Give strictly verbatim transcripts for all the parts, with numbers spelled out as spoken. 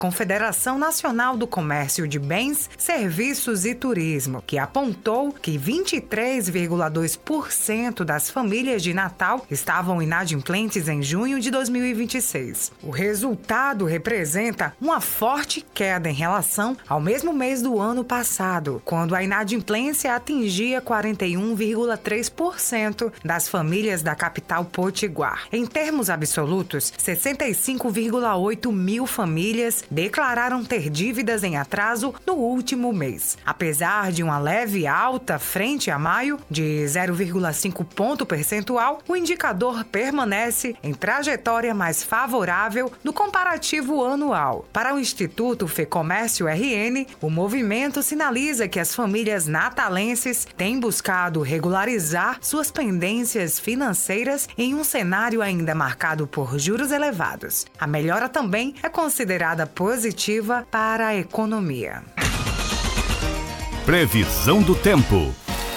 Confederação Nacional do Comércio de Bens, Serviços e Turismo, que apontou que vinte e três vírgula dois por cento das famílias de Natal estavam inadimplentes em junho de dois mil e vinte e seis. O resultado representa uma forte queda em relação ao mesmo mês do ano passado, quando a inadimplência atingia quarenta e um vírgula três por cento das famílias da capital potiguar. Em termos absolutos, sessenta e cinco vírgula oito mil famílias declararam ter dívidas em atraso no último mês. Apesar de uma leve alta frente a maio, de zero vírgula cinco ponto percentual, o indicador permanece em trajetória mais favorável no comparativo anual. Para o Instituto Fecomércio R N, o movimento sinaliza que as famílias natalenses têm buscado regularizar suas pendências financeiras em um cenário ainda marcado por juros elevados. A melhora também é considerada positiva para a economia. Previsão do tempo.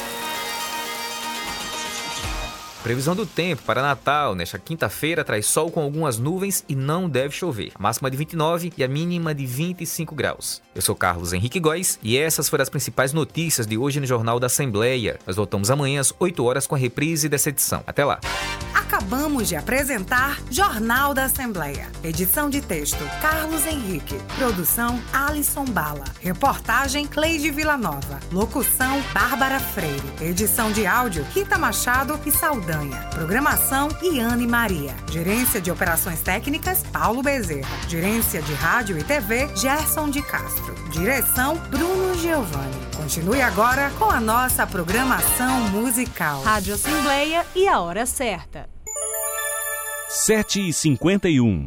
Previsão do tempo para Natal. Nesta quinta-feira traz sol com algumas nuvens e não deve chover. A máxima de vinte e nove e a mínima de vinte e cinco graus. Eu sou Carlos Henrique Góes e essas foram as principais notícias de hoje no Jornal da Assembleia. Nós voltamos amanhã às oito horas com a reprise dessa edição. Até lá. Acabamos de apresentar Jornal da Assembleia. Edição de texto, Carlos Henrique. Produção, Alisson Bala. Reportagem, Cleide Villanova. Locução, Bárbara Freire. Edição de áudio, Rita Machado e Saldanha. Programação, Iane Maria. Gerência de Operações Técnicas, Paulo Bezerra. Gerência de Rádio e T V, Gerson de Castro. Direção, Bruno Giovanni. Continue agora com a nossa programação musical. Rádio Assembleia e a hora certa. sete e cinquenta e um.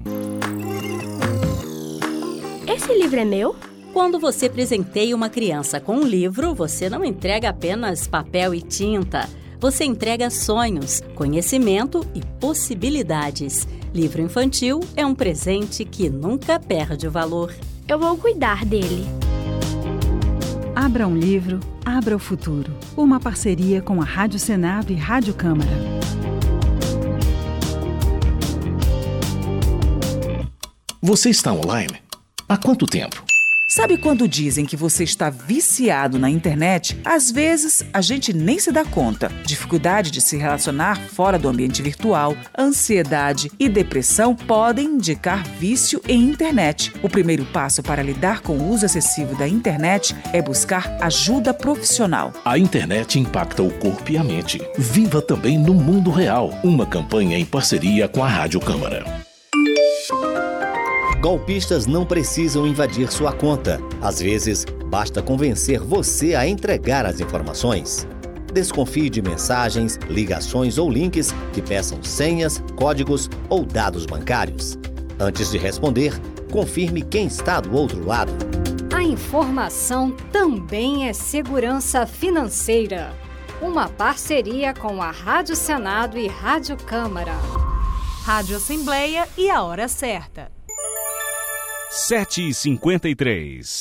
Esse livro é meu? Quando você presenteia uma criança com um livro, você não entrega apenas papel e tinta. Você entrega sonhos, conhecimento e possibilidades. Livro infantil é um presente que nunca perde o valor. Eu vou cuidar dele. Abra um livro, abra o futuro. Uma parceria com a Rádio Senado e Rádio Câmara. Você está online? Há quanto tempo? Sabe quando dizem que você está viciado na internet? Às vezes, a gente nem se dá conta. Dificuldade de se relacionar fora do ambiente virtual, ansiedade e depressão podem indicar vício em internet. O primeiro passo para lidar com o uso excessivo da internet é buscar ajuda profissional. A internet impacta o corpo e a mente. Viva também no mundo real. Uma campanha em parceria com a Rádio Câmara. Golpistas não precisam invadir sua conta. Às vezes, basta convencer você a entregar as informações. Desconfie de mensagens, ligações ou links que peçam senhas, códigos ou dados bancários. Antes de responder, confirme quem está do outro lado. A informação também é segurança financeira. Uma parceria com a Rádio Senado e Rádio Câmara. Rádio Assembleia e a hora certa. sete e cinquenta e três.